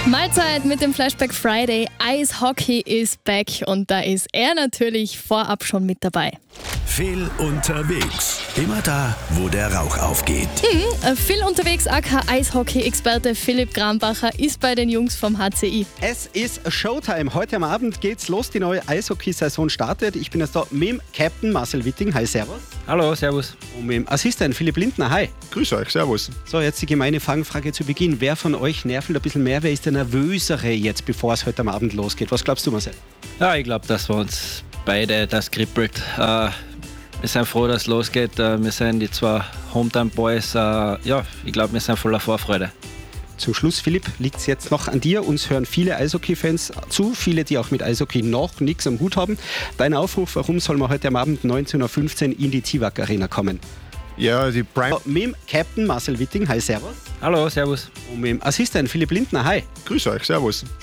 Mahlzeit mit dem Flashback Friday. Eishockey ist back und da ist er natürlich vorab schon mit dabei. Viel unterwegs. Immer da, wo der Rauch aufgeht. Viel unterwegs, aka Eishockey-Experte Philipp Grambacher ist bei den Jungs vom HCI. Es ist Showtime. Heute am Abend geht's los. Die neue Eishockey-Saison startet. Ich bin jetzt da mit dem Captain Marcel Witting. Hi, servus. Hallo, servus. Und mit dem Assistent Philipp Lindner. Hi. Grüß euch, servus. So, jetzt die gemeine Fangfrage zu Beginn. Wer von euch nervelt ein bisschen mehr? Wer ist der Nervösere jetzt, bevor es heute am Abend losgeht? Was glaubst du, Marcel? Ja, ich glaube, dass wir uns beide das kribbelt. Wir sind froh, dass es losgeht. Wir sind die zwei Hometown-Boys. Ich glaube, wir sind voller Vorfreude. Zum Schluss, Philipp, liegt es jetzt noch an dir. Uns hören viele Eishockey-Fans zu, viele, die auch mit Eishockey noch nichts am Hut haben. Dein Aufruf, warum soll man heute am Abend 19.15 Uhr in die Ziwak Arena kommen? Ja, die Prime. Mit dem Captain Marcel Witting. Hi, servus. Hallo, servus. Und mit dem Assistent Philipp Lindner. Hi. Grüß euch, servus.